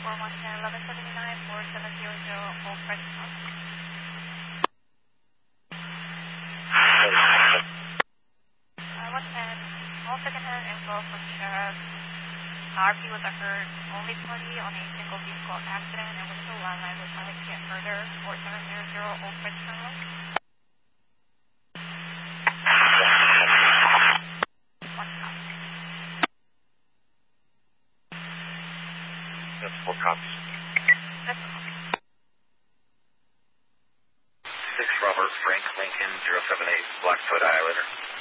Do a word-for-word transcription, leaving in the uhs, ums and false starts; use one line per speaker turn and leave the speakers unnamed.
four one one zero eleven seventy-nine four seven zero zero Old Preston. Uh, one ten, all second-hand info from Sheriff. R P was a hurt only party on a single vehicle accident and was still landline with trying to get further four seven zero zero Old Preston. One copy.
That's four copies.
That's a copy.
Six Robert Frank Lincoln zero seven eight Blackfoot Islander.